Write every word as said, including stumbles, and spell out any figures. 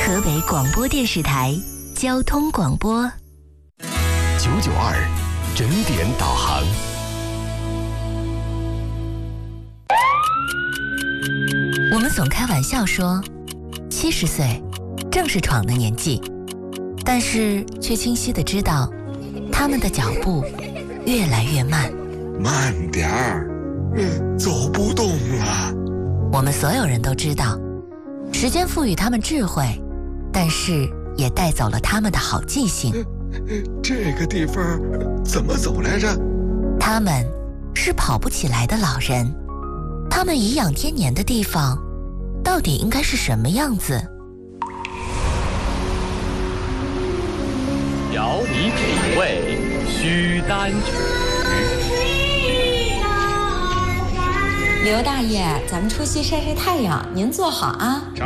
河北广播电视台交通广播九九二整点导航。 我们总开玩笑说，七十岁正是闯的年纪，但是却清晰地知道，他们的脚步越来越慢。 慢点儿，走不动了。 我们所有人都知道，时间赋予他们智慧，但是也带走了他们的好记性。 这个地方怎么走来着？ 他们是跑不起来的老人，他们颐养天年的地方到底应该是什么样子？ 调你品味，须单曲。 刘大爷，咱们出去晒晒太阳，您坐好啊。